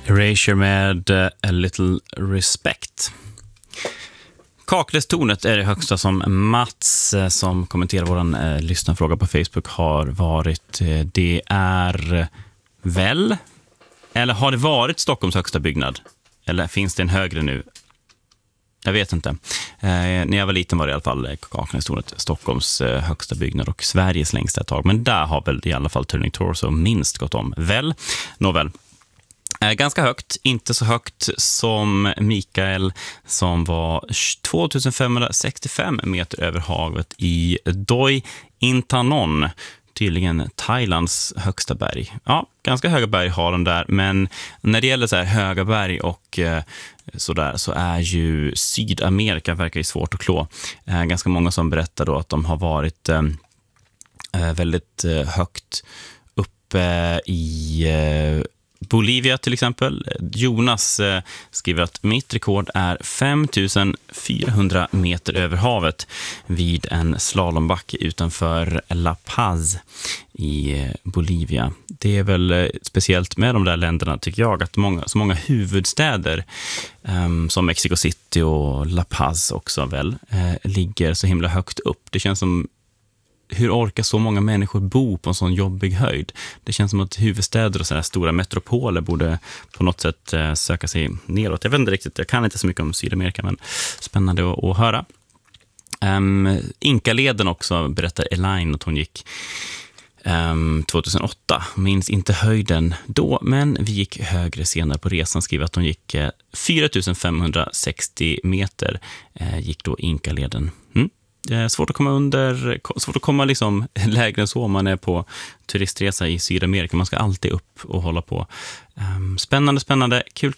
Erasure med A Little Respect. Kaknästornet är det högsta som Mats, som kommenterar våran lyssnarfråga på Facebook, har varit. Det är väl, eller har det varit Stockholms högsta byggnad? Eller finns det en högre nu? Jag vet inte. När jag var liten var det i alla fall Kaknästornet Stockholms högsta byggnad och Sveriges längsta ett tag. Men där har väl i alla fall Turning Torso minst gått om. Väl? Nåväl. Ganska högt, inte så högt som Mikael som var 2565 meter över havet i Doi Intanon, tydligen Thailands högsta berg. Ja, ganska höga berg har de där, men när det gäller så här höga berg och sådär, så är ju Sydamerika verkar ju svårt att klå. Ganska många som berättar då att de har varit väldigt högt uppe i Bolivia till exempel. Jonas skriver att mitt rekord är 5400 meter över havet vid en slalombacke utanför La Paz i Bolivia. Det är väl speciellt med de där länderna, tycker jag, att så många huvudstäder som Mexico City och La Paz också väl ligger så himla högt upp. Det känns som, hur orkar så många människor bo på en sån jobbig höjd? Det känns som att huvudstäder och sådana stora metropoler borde på något sätt söka sig neråt. Jag vet inte riktigt, jag kan inte så mycket om Sydamerika, men spännande att höra. Inkaleden också, berättar Elaine att hon gick 2008. Minns inte höjden då, men vi gick högre senare på resan. Skriver att hon gick 4560 meter gick då Inkaleden. Det är svårt att komma liksom lägre än så om man är på turistresa i Sydamerika. Man ska alltid upp och hålla på. Spännande, kul.